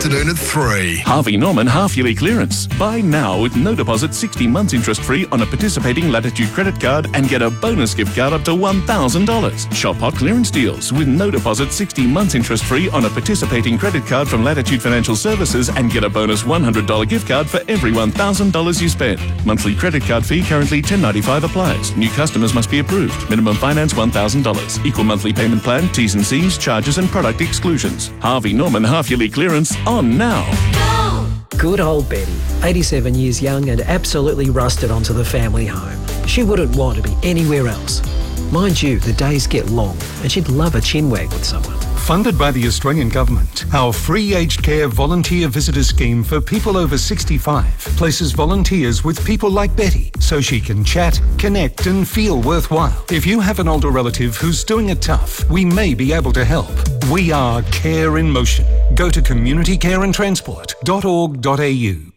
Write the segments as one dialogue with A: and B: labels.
A: afternoon at 3.
B: Harvey Norman half-yearly clearance. Buy now with no deposit, 60 months interest-free on a participating Latitude credit card and get a bonus gift card up to $1,000. Shop hot clearance deals with no deposit, 60 months interest-free on a participating credit card from Latitude Financial Services and get a bonus $100 gift card for every $1,000 you spend. Monthly credit card fee currently $10.95 applies. New customers must be approved. Minimum finance $1,000. Equal monthly payment plan, T's and C's, charges and product exclusions. Harvey Norman half-yearly clearance on now.
C: Good old Betty, 87 years young and absolutely rusted onto the family home. She wouldn't want to be anywhere else. Mind you, the days get long and she'd love a chin wag with someone.
D: Funded by the Australian Government, our free aged care volunteer visitor scheme for people over 65 places volunteers with people like Betty so she can chat, connect and feel worthwhile. If you have an older relative who's doing it tough, we may be able to help. We are Care in Motion. Go to communitycareandtransport.org.au.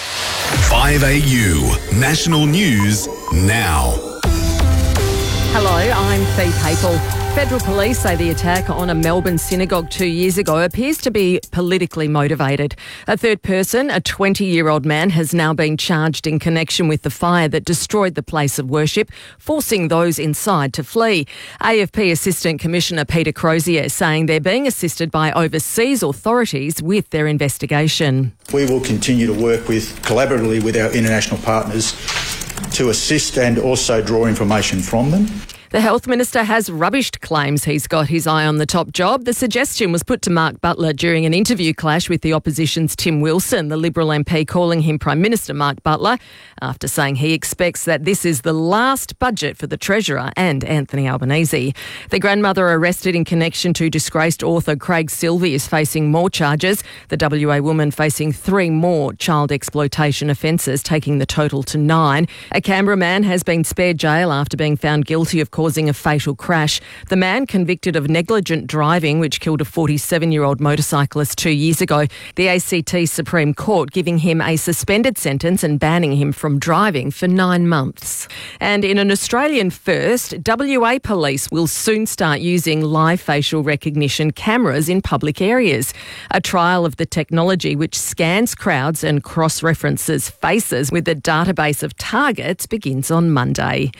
A: 5AU, national news now.
E: Hello, I'm Fee Papel. Federal police say the attack on a Melbourne synagogue 2 years ago appears to be politically motivated. A third person, a 20-year-old man, has now been charged in connection with the fire that destroyed the place of worship, forcing those inside to flee. AFP Assistant Commissioner Peter Crozier saying they're being assisted by overseas authorities with their investigation.
F: We will continue to work collaboratively with our international partners to assist and also draw information from them.
E: The Health Minister has rubbished claims he's got his eye on the top job. The suggestion was put to Mark Butler during an interview clash with the opposition's Tim Wilson, the Liberal MP calling him Prime Minister Mark Butler, after saying he expects that this is the last budget for the Treasurer and Anthony Albanese. The grandmother arrested in connection to disgraced author Craig Silvey is facing more charges. The WA woman facing 3 more child exploitation offences, taking the total to 9. A Canberra man has been spared jail after being found guilty of causing a fatal crash. The man convicted of negligent driving, which killed a 47-year-old motorcyclist 2 years ago. The ACT Supreme Court giving him a suspended sentence and banning him from driving for 9 months. And in an Australian first, WA police will soon start using live facial recognition cameras in public areas. A trial of the technology which scans crowds and cross-references faces with a database of targets begins on Monday.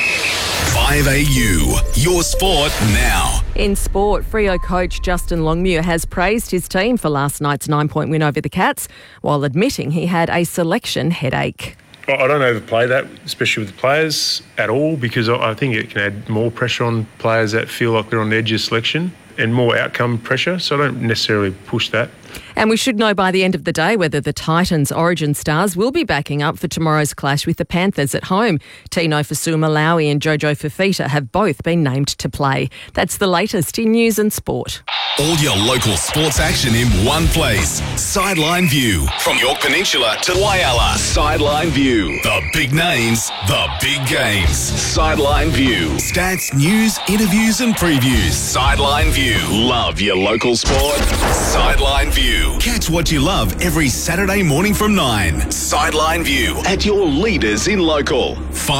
A: 5AU, your sport now.
E: In sport, Freo coach Justin Longmuir has praised his team for last night's 9-point win over the Cats, while admitting he had a selection headache.
G: I don't overplay that, especially with the players, at all, because I think it can add more pressure on players that feel like they're on the edge of selection and more outcome pressure, so I don't necessarily push that.
E: And we should know by the end of the day whether the Titans' Origin stars will be backing up for tomorrow's clash with the Panthers at home. Tino Fa'asuamaleaui and Jojo Fifita have both been named to play. That's the latest in news and sport.
A: All your local sports action in one place. Sideline View. From York Peninsula to Whyalla. Sideline View. The big names, the big games. Sideline View. Stats, news, interviews and previews. Sideline View. Love your local sport. Sideline View. Catch what you love every Saturday morning from 9. Sideline View at your leaders in local.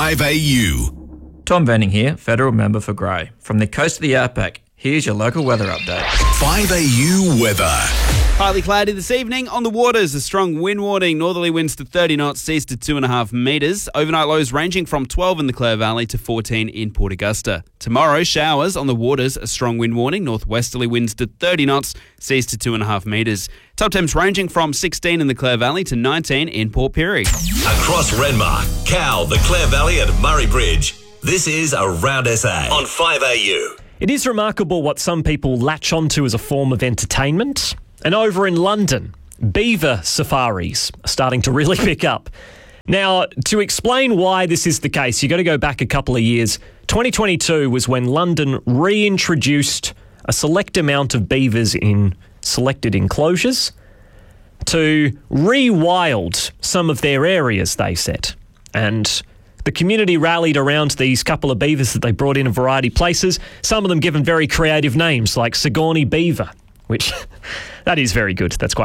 A: 5AU.
H: Tom Venning here, Federal Member for Grey. From the coast of the outback, here's your local weather update.
A: 5AU weather.
I: Partly cloudy this evening. On the waters, a strong wind warning. Northerly winds to 30 knots, seas to 2.5 metres. Overnight lows ranging from 12 in the Clare Valley to 14 in Port Augusta. Tomorrow, showers on the waters, a strong wind warning. Northwesterly winds to 30 knots, seas to 2.5 metres. Top temps ranging from 16 in the Clare Valley to 19 in Port Pirie.
J: Across Renmark, Cowell, the Clare Valley and Murray Bridge. This is Around SA on 5AU.
K: It is remarkable what some people latch onto as a form of entertainment. And over in London, beaver safaris are starting to really pick up. Now, to explain why this is the case, you've got to go back a couple of years. 2022 was when London reintroduced a select amount of beavers in selected enclosures to rewild some of their areas, they said. And the community rallied around these couple of beavers that they brought in a variety of places, some of them given very creative names like Sigourney Beaver, which that is very good. That's quite